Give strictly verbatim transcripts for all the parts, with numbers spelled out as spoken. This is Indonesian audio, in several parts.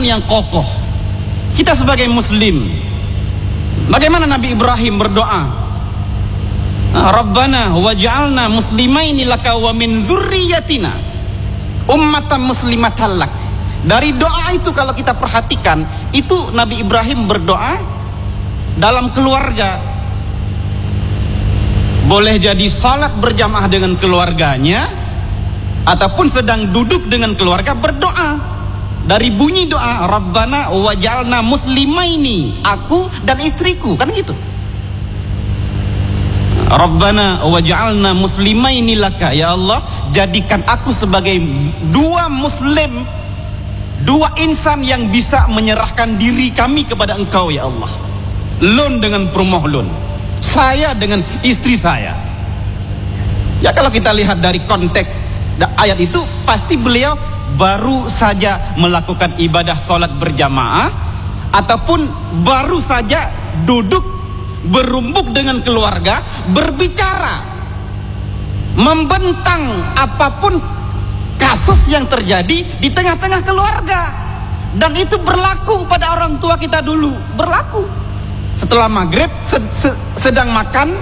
iman yang kokoh. Kita sebagai muslim, bagaimana Nabi Ibrahim berdoa, Rabbana waj'alna muslimaini laka wa min dzurriyyatina ummatan muslimatan lak. Dari doa itu kalau kita perhatikan, itu Nabi Ibrahim berdoa dalam keluarga. Boleh jadi salat berjamaah dengan keluarganya, ataupun sedang duduk dengan keluarga berdoa. Dari bunyi doa, Rabbana waj'alna muslimaini, aku dan istriku, kan gitu. Rabbana waj'alna muslimaini laka, ya Allah, jadikan aku sebagai dua muslim, dua insan yang bisa menyerahkan diri kami kepada Engkau, ya Allah. Lun dengan pemohon, saya dengan istri saya. Ya kalau kita lihat dari konteks ayat itu, pasti beliau baru saja melakukan ibadah sholat berjamaah, ataupun baru saja duduk berumbuk dengan keluarga, berbicara, membentang apapun kasus yang terjadi di tengah-tengah keluarga. Dan itu berlaku pada orang tua kita dulu, berlaku. Setelah maghrib sed sed sedang makan,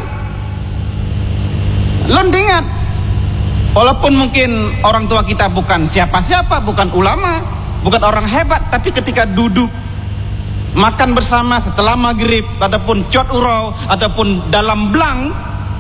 londingat. Walaupun mungkin orang tua kita bukan siapa-siapa, bukan ulama, bukan orang hebat, tapi ketika duduk makan bersama setelah maghrib, ataupun cot urau, ataupun dalam blang,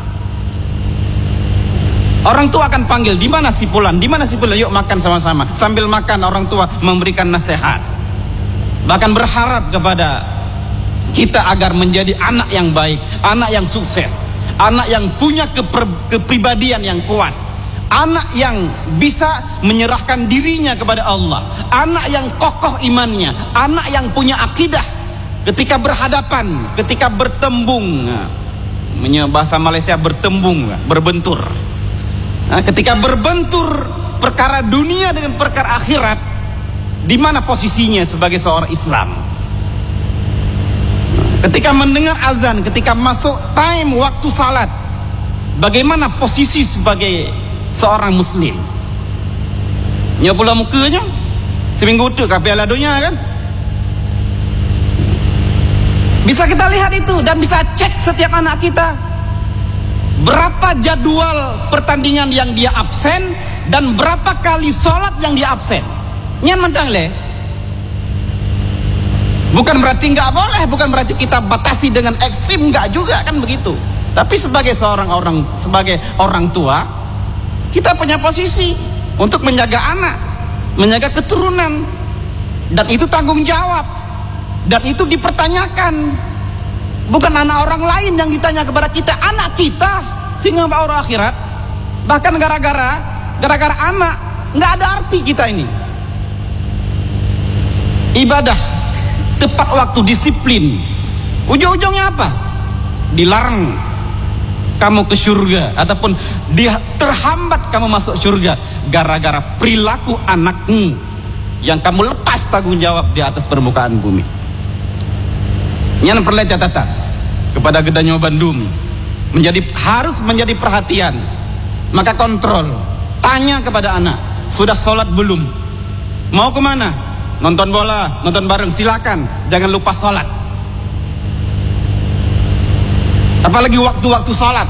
orang tua akan panggil, di mana si Fulan, di mana si Fulan, yuk makan sama-sama. Sambil makan orang tua memberikan nasihat, bahkan berharap kepada kita agar menjadi anak yang baik, anak yang sukses, anak yang punya keper, kepribadian yang kuat, anak yang bisa menyerahkan dirinya kepada Allah, anak yang kokoh imannya, anak yang punya akidah ketika berhadapan, ketika bertembung, bahasa Malaysia bertembung, berbentur. Nah, ketika berbentur perkara dunia dengan perkara akhirat, di mana posisinya sebagai seorang Islam? Ketika mendengar azan, ketika masuk time waktu salat, bagaimana posisi sebagai seorang muslim? Nya pula mukanya seminggu tu ke Piala Dunia kan? Bisa kita lihat itu dan bisa cek setiap anak kita. Berapa jadwal pertandingan yang dia absen dan berapa kali sholat yang dia absen. Nyan mentang le. Bukan berarti nggak boleh, bukan berarti kita batasi dengan ekstrim, nggak juga kan begitu. Tapi sebagai seorang orang, sebagai orang tua, kita punya posisi untuk menjaga anak, menjaga keturunan, dan itu tanggung jawab, dan itu dipertanyakan. Bukan anak orang lain yang ditanya kepada kita, anak kita sehingga orang akhirat. Bahkan gara-gara gara-gara anak nggak ada arti kita ini. Ibadah tepat waktu, disiplin, ujung-ujungnya apa? Dilarang kamu ke surga, ataupun dia terhambat kamu masuk surga gara-gara perilaku anakmu yang kamu lepas tanggung jawab di atas permukaan bumi. Yang perlu catatan kepada Gedanyo Bandung, menjadi harus menjadi perhatian. Maka kontrol, tanya kepada anak, sudah sholat belum? Mau kemana? Nonton bola, nonton bareng, silakan, jangan lupa sholat. Apalagi waktu-waktu sholat.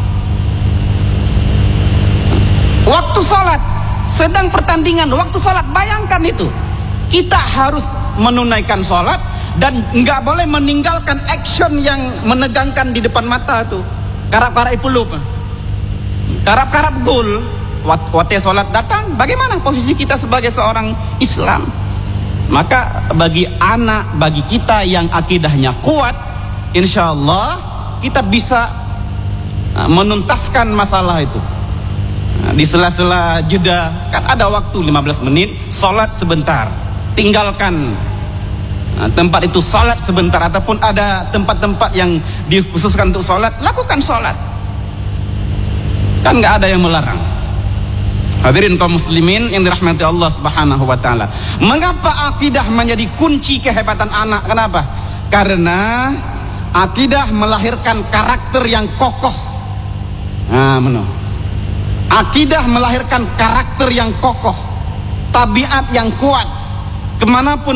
Waktu sholat, sedang pertandingan, waktu sholat, bayangkan itu. Kita harus menunaikan sholat dan nggak boleh meninggalkan action yang menegangkan di depan mata tuh. Karap-karap ipulup, karap-karap gol. Waktu sholat datang, bagaimana posisi kita sebagai seorang Islam? Maka bagi anak, bagi kita yang akidahnya kuat, insya Allah kita bisa menuntaskan masalah itu. Di sela-sela jeda, kan ada waktu lima belas menit, sholat sebentar, tinggalkan tempat itu, sholat sebentar. Ataupun ada tempat-tempat yang dikhususkan untuk sholat, lakukan sholat, kan gak ada yang melarang. Hadirin kaum muslimin yang dirahmati Allah Subhanahu wa taala. Mengapa akidah menjadi kunci kehebatan anak? Kenapa? Karena akidah melahirkan karakter yang kokoh. Nah, meno. Akidah melahirkan karakter yang kokoh, tabiat yang kuat. Kemanapun